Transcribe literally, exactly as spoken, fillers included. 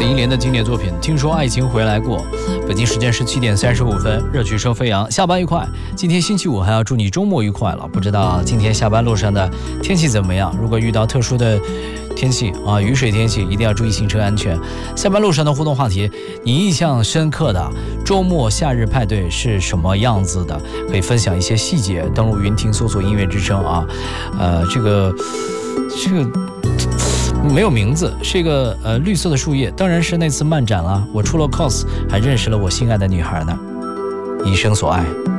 林莲的经典作品《听说爱情回来过》。北京时间十七点三十五分，热曲声飞扬，下班愉快。今天星期五，还要祝你周末愉快了。不知道今天下班路上的天气怎么样？如果遇到特殊的天气啊，雨水天气，一定要注意行车安全。下班路上的互动话题，你印象深刻的周末夏日派对是什么样子的？可以分享一些细节。登录云听搜索音乐之声啊，呃，这个这个没有名字，是一个呃绿色的树叶，当然是那次漫展了。我出了 cos， 还认识了我心爱的女孩呢，一生所爱。